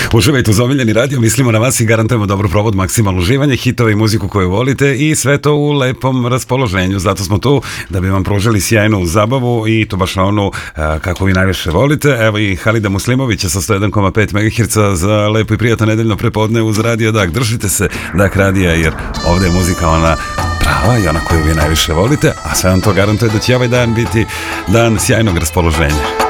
Uživajte uz omiljeni radio, mislimo na vas i garantujemo dobro provod, maksimalno uživanje, hitove i muziku koju volite i sve to u lepom raspoloženju. Zato smo tu da bi vam pružili sjajnu zabavu i to baš na onu kako vi najviše volite. Evo i Halida Muslimovića sa 101,5 MHz za lepo i prijatno nedeljno prepodne uz Radio Dak. Držite se Dak radija jer ovdje je muzika ona prava i ona koju vi najviše volite, a sve vam to garantuje da će ovaj dan biti dan sjajnog raspoloženja.